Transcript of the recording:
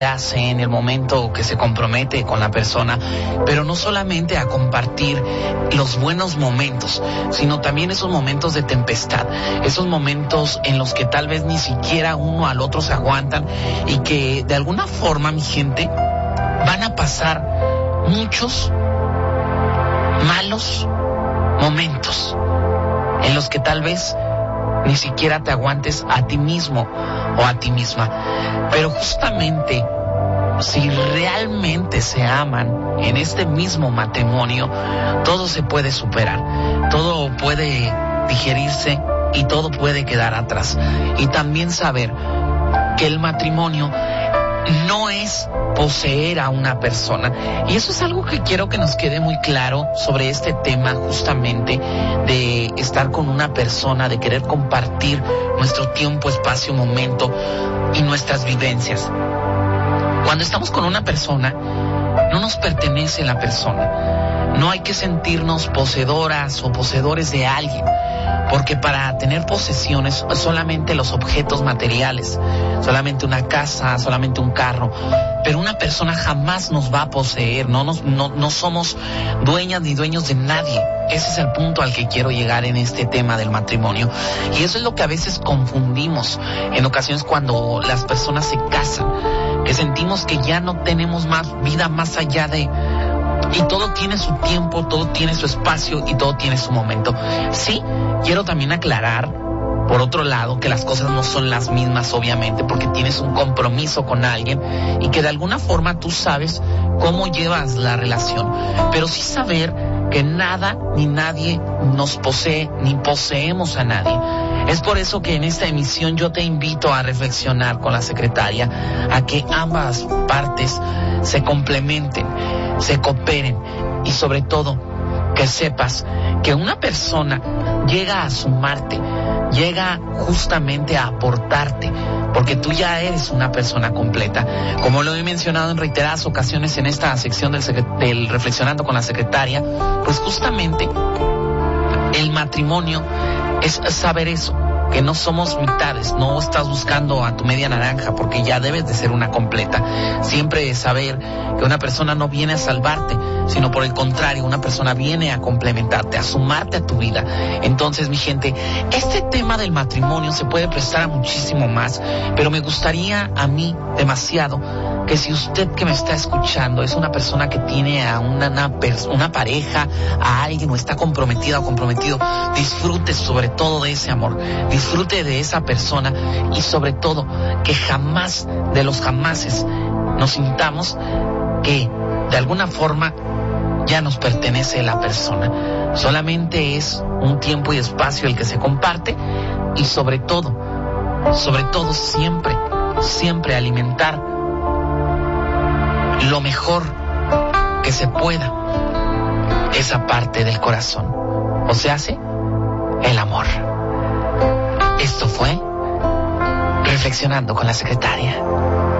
hace en el momento que se compromete con la persona, pero no solamente a compartir los buenos momentos, sino también esos momentos de tempestad, esos momentos en los que tal vez ni siquiera uno al otro se aguantan y que de alguna forma, mi gente, van a pasar muchos malos momentos en los que tal vez ni siquiera te aguantes a ti mismo o a ti misma. Pero justamente, si realmente se aman en este mismo matrimonio, todo se puede superar, todo puede digerirse y todo puede quedar atrás. Y también saber que el matrimonio no es poseer a una persona. Y eso es algo que quiero que nos quede muy claro sobre este tema, justamente de estar con una persona, de querer compartir nuestro tiempo, espacio, momento y nuestras vivencias. Cuando estamos con una persona, no nos pertenece la persona. No hay que sentirnos poseedoras o poseedores de alguien, porque para tener posesiones solamente los objetos materiales, solamente una casa, solamente un carro, pero una persona jamás nos va a poseer. No somos dueñas ni dueños de nadie. Ese es el punto al que quiero llegar en este tema del matrimonio. Y eso es lo que a veces confundimos en ocasiones cuando las personas se casan, que sentimos que ya no tenemos más vida más allá de... Y todo tiene su tiempo, todo tiene su espacio y todo tiene su momento. Sí, quiero también aclarar, por otro lado, que las cosas no son las mismas, obviamente, porque tienes un compromiso con alguien y que de alguna forma tú sabes cómo llevas la relación. Pero sí saber que nada ni nadie nos posee, ni poseemos a nadie. Es por eso que en esta emisión yo te invito a reflexionar con la secretaria, a que ambas partes se complementen, se cooperen y sobre todo que sepas que una persona llega a sumarte, llega justamente a aportarte, porque tú ya eres una persona completa. Como lo he mencionado en reiteradas ocasiones en esta sección del Reflexionando con la Secretaria, pues justamente el matrimonio es saber eso, que no somos mitades, no estás buscando a tu media naranja porque ya debes de ser una completa. Siempre saber que una persona no viene a salvarte, sino por el contrario, una persona viene a complementarte, a sumarte a tu vida. Entonces, mi gente, este tema del matrimonio se puede prestar a muchísimo más, pero me gustaría a mí demasiado que si usted que me está escuchando es una persona que tiene a una pareja, a alguien, o está comprometida o comprometido, disfrute sobre todo de ese amor, disfrute de esa persona y sobre todo que jamás de los jamases nos sintamos que de alguna forma ya nos pertenece la persona. Solamente es un tiempo y espacio el que se comparte y sobre todo siempre alimentar lo mejor que se pueda esa parte del corazón, o sea, el amor. Esto fue Reflexionando con la Secretaria.